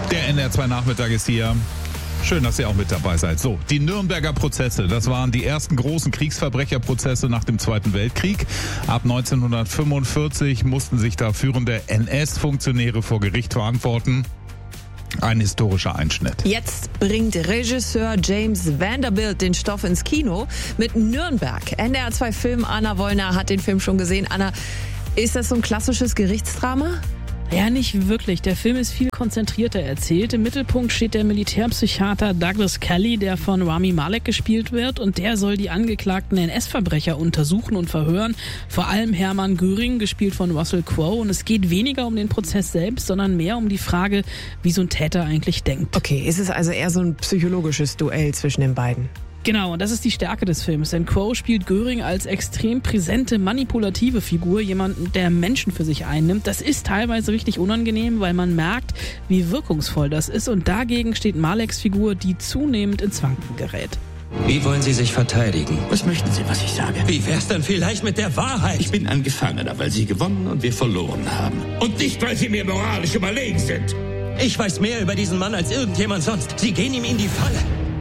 Der NDR2 Nachmittag ist hier. Schön, dass ihr auch mit dabei seid. So, die Nürnberger Prozesse, das waren die ersten großen Kriegsverbrecherprozesse nach dem Zweiten Weltkrieg. Ab 1945 mussten sich da führende NS-Funktionäre vor Gericht verantworten. Ein historischer Einschnitt. Jetzt bringt Regisseur James Vanderbilt den Stoff ins Kino mit Nürnberg. NDR2 Film, Anna Wollner hat den Film schon gesehen. Anna, ist das so ein klassisches Gerichtsdrama? Ja, nicht wirklich. Der Film ist viel konzentrierter erzählt. Im Mittelpunkt steht der Militärpsychiater Douglas Kelly, der von Rami Malek gespielt wird. Und der soll die angeklagten NS-Verbrecher untersuchen und verhören. Vor allem Hermann Göring, gespielt von Russell Crowe. Und es geht weniger um den Prozess selbst, sondern mehr um die Frage, wie so ein Täter eigentlich denkt. Okay, ist es also eher so ein psychologisches Duell zwischen den beiden? Genau, und das ist die Stärke des Films, denn Crowe spielt Göring als extrem präsente, manipulative Figur, jemanden, der Menschen für sich einnimmt. Das ist teilweise richtig unangenehm, weil man merkt, wie wirkungsvoll das ist, und dagegen steht Maleks Figur, die zunehmend ins Wanken gerät. Wie wollen Sie sich verteidigen? Was möchten Sie, was ich sage? Wie wär's dann vielleicht mit der Wahrheit? Ich bin ein Gefangener, weil Sie gewonnen und wir verloren haben. Und nicht, weil Sie mir moralisch überlegen sind. Ich weiß mehr über diesen Mann als irgendjemand sonst. Sie gehen ihm in die Falle.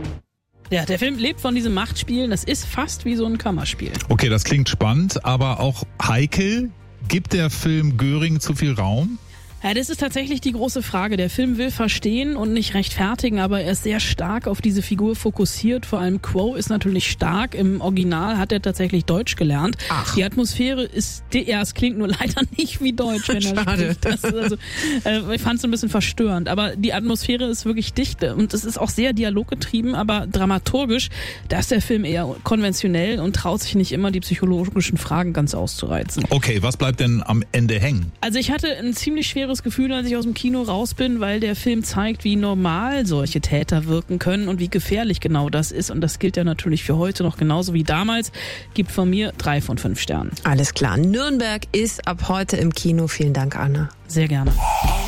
Ja, der Film lebt von diesem Machtspielen. Das ist fast wie so ein Kammerspiel. Okay, das klingt spannend, aber auch heikel. Gibt der Film Göring zu viel Raum? Ja, das ist tatsächlich die große Frage. Der Film will verstehen und nicht rechtfertigen, aber er ist sehr stark auf diese Figur fokussiert. Vor allem Crowe ist natürlich stark. Im Original hat er tatsächlich Deutsch gelernt. Ach. Die Atmosphäre ist, ja, es klingt nur leider nicht wie Deutsch, wenn er Schade. spricht. Das ist also, ich fand es ein bisschen verstörend. Aber die Atmosphäre ist wirklich dicht und es ist auch sehr dialoggetrieben, aber dramaturgisch. Da ist der Film eher konventionell und traut sich nicht immer, die psychologischen Fragen ganz auszureizen. Okay, was bleibt denn am Ende hängen? Also ich hatte ein ziemlich schweres Gefühl, als ich aus dem Kino raus bin, weil der Film zeigt, wie normal solche Täter wirken können und wie gefährlich genau das ist. Und das gilt ja natürlich für heute noch genauso wie damals. Gibt von mir 3 von 5 Sternen. Alles klar. Nürnberg ist ab heute im Kino. Vielen Dank, Anna. Sehr gerne.